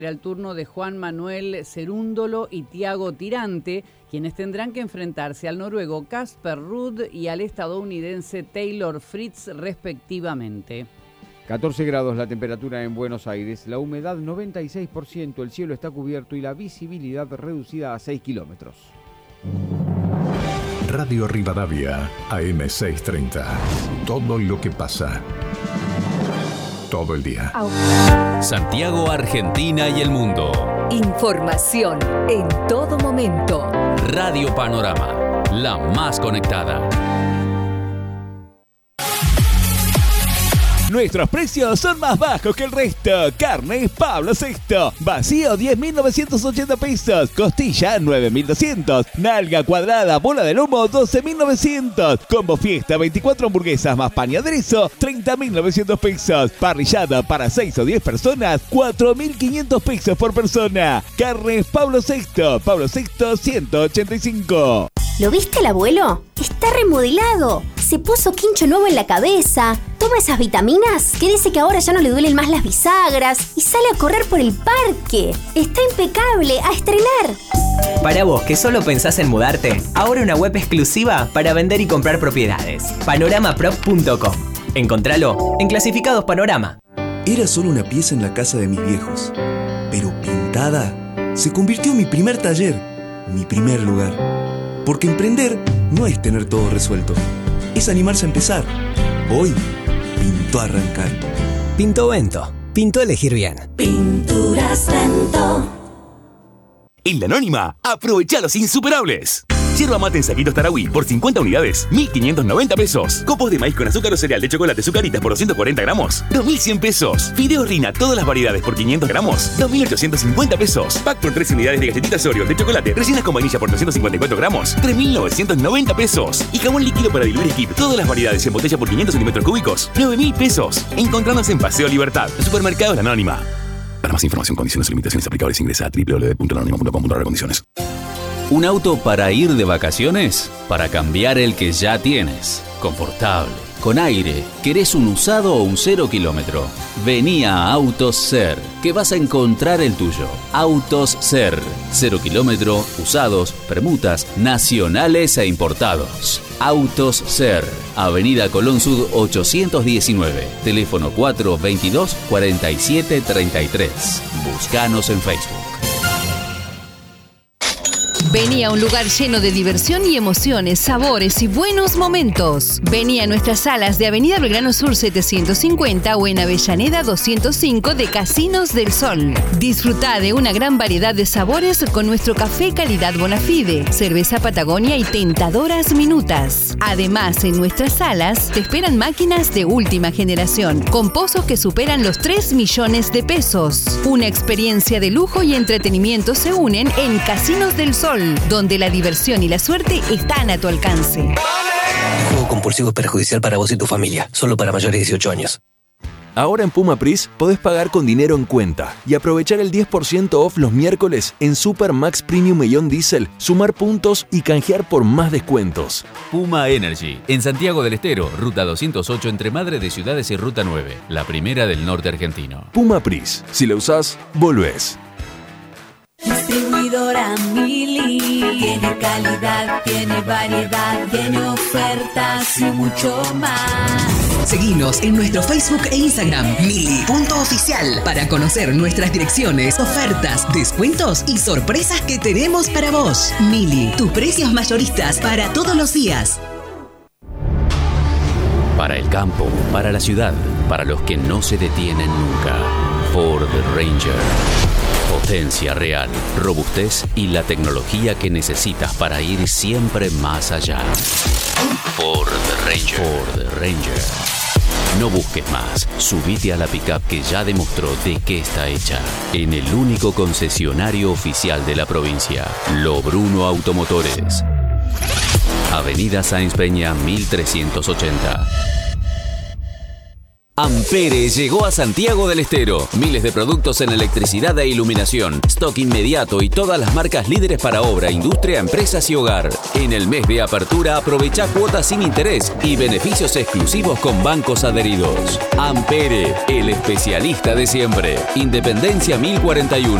al turno de Juan Manuel Cerúndolo y Thiago Tirante, quienes tendrán que enfrentarse al noruego Casper Ruud y al estadounidense Taylor Fritz respectivamente. 14 grados la temperatura en Buenos Aires, la humedad 96%, el cielo está cubierto y la visibilidad reducida a 6 kilómetros. Radio Rivadavia, AM 630. Todo lo que pasa. Todo el día. Santiago, Argentina y el mundo. Información en todo momento. Radio Panorama, la más conectada. Nuestros precios son más bajos que el resto. Carne Pablo VI. Vacío 10.980 pesos. Costilla 9.200. Nalga cuadrada, bola de lomo 12.900. Combo fiesta 24 hamburguesas más pan y aderezo 30.900 pesos. Parrillada para 6 o 10 personas 4.500 pesos por persona. Carne Pablo VI. Pablo VI 185. ¿Lo viste el abuelo? Está remodelado. Se puso quincho nuevo en la cabeza. Toma esas vitaminas que dice que ahora ya no le duelen más las bisagras. Y sale a correr por el parque. Está impecable. ¡A estrenar! Para vos que solo pensás en mudarte, ahora una web exclusiva para vender y comprar propiedades. Panoramaprop.com. Encontralo en Clasificados Panorama. Era solo una pieza en la casa de mis viejos. Pero pintada, se convirtió en mi primer taller. Mi primer lugar. Porque emprender no es tener todo resuelto, es animarse a empezar. Hoy, pintó arrancar. Pinto Vento. Pintó elegir bien. Pinturas Vento. En La Anónima, aprovecha los insuperables. Yerba mate en saquitos Tarahui por 50 unidades, 1.590 pesos. Copos de maíz con azúcar o cereal de chocolate Zucaritas por 240 gramos, 2.100 pesos. Fideos Rina, todas las variedades por 500 gramos, 2.850 pesos. Pack por 3 unidades de galletitas Oreo de chocolate rellenas con vainilla por 254 gramos, 3.990 pesos. Y jabón líquido para diluir Skip, todas las variedades en botella por 500 centímetros cúbicos, 9.000 pesos. Encontrarnos en Paseo Libertad, Supermercados La Anónima. Para más información, condiciones y limitaciones aplicables, ingresa a www.lanonima.com.ar/condiciones. ¿Un auto para ir de vacaciones? Para cambiar el que ya tienes. Confortable, con aire. ¿Querés un usado o un 0 kilómetro? Vení a Autos Ser, que vas a encontrar el tuyo. Autos Ser. 0 kilómetro, usados, permutas, nacionales e importados. Autos Ser. Avenida Colón Sud 819. Teléfono 422-4733. Búscanos en Facebook. Vení a un lugar lleno de diversión y emociones, sabores y buenos momentos. Vení a nuestras salas de Avenida Belgrano Sur 750 o en Avellaneda 205 de Casinos del Sol. Disfrutá de una gran variedad de sabores con nuestro café calidad Bonafide, cerveza Patagonia y tentadoras minutas. Además, en nuestras salas te esperan máquinas de última generación, con pozos que superan los 3 millones de pesos. Una experiencia de lujo y entretenimiento se unen en Casinos del Sol, donde la diversión y la suerte están a tu alcance. El juego compulsivo es perjudicial para vos y tu familia, solo para mayores de 18 años. Ahora en Puma Pris podés pagar con dinero en cuenta y aprovechar el 10% off los miércoles en Super Max Premium Ion Diesel, sumar puntos y canjear por más descuentos. Puma Energy, en Santiago del Estero, Ruta 208 entre Madre de Ciudades y Ruta 9, la primera del norte argentino. Puma Pris, si la usás, volvés. Distribuidora Mili. Tiene calidad, tiene variedad, tiene ofertas y mucho más. Seguinos en nuestro Facebook e Instagram, Mili.oficial, para conocer nuestras direcciones, ofertas, descuentos y sorpresas que tenemos para vos. Mili, tus precios mayoristas para todos los días. Para el campo, para la ciudad, para los que no se detienen nunca. Ford Ranger. Potencia real, robustez y la tecnología que necesitas para ir siempre más allá. Ford Ranger. Ford Ranger. No busques más. Subite a la pickup que ya demostró de qué está hecha. En el único concesionario oficial de la provincia, Lo Bruno Automotores. Avenida Sáenz Peña 1380. Ampere llegó a Santiago del Estero. Miles de productos en electricidad e iluminación, stock inmediato y todas las marcas líderes para obra, industria, empresas y hogar. En el mes de apertura aprovecha cuotas sin interés y beneficios exclusivos con bancos adheridos. Ampere, el especialista de siempre. Independencia 1041.